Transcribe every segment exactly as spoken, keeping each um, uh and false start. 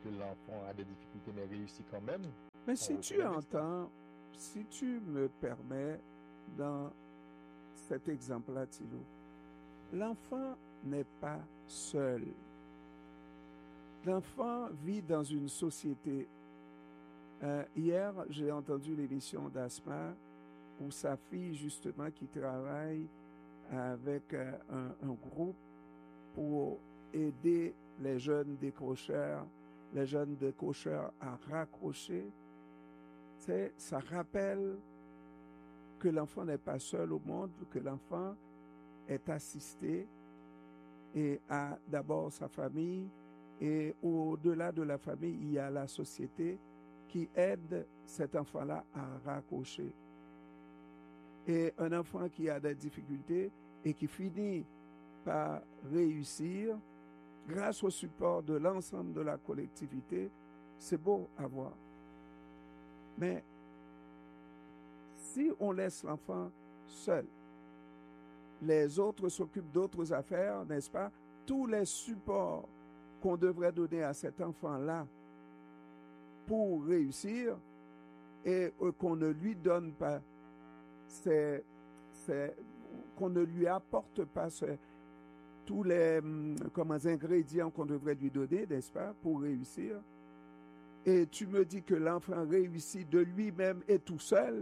que l'enfant a des difficultés mais réussit quand même. Mais si tu entends, si tu me permets, dans cet exemple-là, Thilo, l'enfant n'est pas seul. L'enfant vit dans une société. Euh, hier, j'ai entendu l'émission d'Asma où sa fille, justement, qui travaille avec euh, un, un groupe pour aider les jeunes décrocheurs, les jeunes décrocheurs à raccrocher. C'est, ça rappelle que l'enfant n'est pas seul au monde, que l'enfant est assisté et a d'abord sa famille, et au-delà de la famille, il y a la société qui aide cet enfant-là à raccrocher. Et un enfant qui a des difficultés et qui finit par réussir, grâce au support de l'ensemble de la collectivité, c'est beau à voir. Mais si on laisse l'enfant seul, les autres s'occupent d'autres affaires, n'est-ce pas? Tous les supports qu'on devrait donner à cet enfant-là pour réussir et qu'on ne lui donne pas, c'est, c'est, qu'on ne lui apporte pas c'est, tous les comme, ingrédients qu'on devrait lui donner, n'est-ce pas, pour réussir. Et tu me dis que l'enfant réussit de lui-même et tout seul.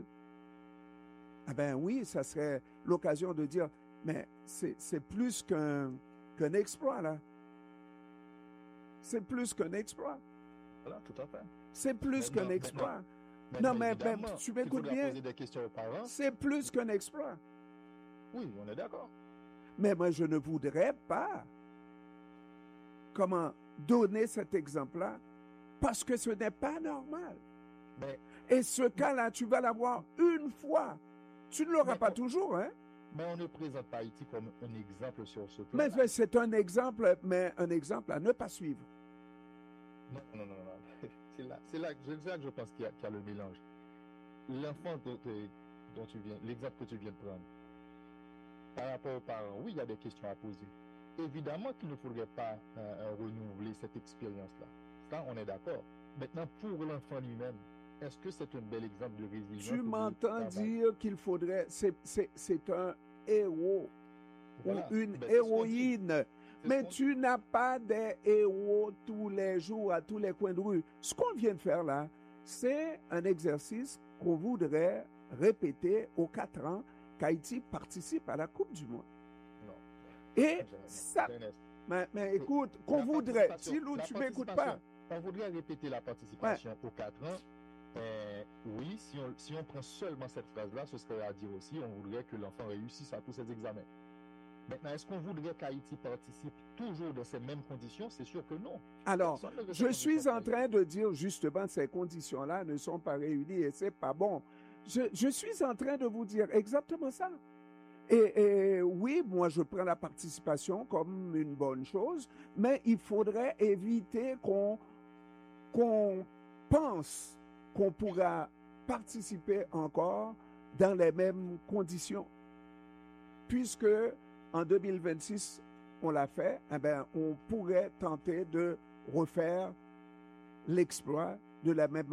Ah ben oui, ça serait l'occasion de dire, mais c'est, c'est plus qu'un, qu'un exploit, là. C'est plus qu'un exploit. Voilà, tout à fait. C'est plus Maintenant, qu'un exploit. maintenant, non, mais, mais tu m'écoutes bien. Poser des questions aux parents. C'est plus qu'un exploit. Oui, on est d'accord. Mais moi, je ne voudrais pas comment donner cet exemple-là parce que ce n'est pas normal. Mais, Et ce cas-là, tu vas l'avoir une fois. Tu ne l'auras pas on, toujours, hein? Mais on ne présente pas Haïti comme un exemple sur ce plan. Mais c'est un exemple, mais un exemple à ne pas suivre. Non, non, non, non. C'est là, c'est là, c'est là que je pense qu'il y a, qu'il y a le mélange. L'enfant dont, dont tu viens, l'exemple que tu viens de prendre, par rapport aux parents, oui, il y a des questions à poser. Évidemment qu'il ne faudrait pas euh, renouveler cette expérience-là. Ça, on est d'accord. Maintenant, pour l'enfant lui-même, est-ce que c'est un bel exemple de résilience? Tu m'entends dire qu'il faudrait, c'est, c'est, c'est un héros voilà. ou une ben, héroïne, mais tu n'as pas des héros tous les jours, à tous les coins de rue. Ce qu'on vient de faire là, c'est un exercice qu'on voudrait répéter aux quatre ans qu'Haïti participe à la Coupe du Monde. Non. Et ça, mais, mais écoute, qu'on voudrait, si nous, tu m'écoutes pas. On voudrait répéter la participation ouais. aux quatre ans. Euh, oui, si on, si on prend seulement cette phrase-là, ce serait à dire aussi, on voudrait que l'enfant réussisse à tous ses examens. Maintenant, est-ce qu'on voudrait qu'Haïti participe toujours dans ces mêmes conditions? C'est sûr que non. Alors, je suis en train de dire justement ces conditions-là ne sont pas réunies et c'est pas bon. Je, je suis en train de vous dire exactement ça. Et, et oui, moi, je prends la participation comme une bonne chose, mais il faudrait éviter qu'on, qu'on pense qu'on pourra participer encore dans les mêmes conditions. Puisque en deux mille vingt-six, on l'a fait, eh bien, on pourrait tenter de refaire l'exploit de la même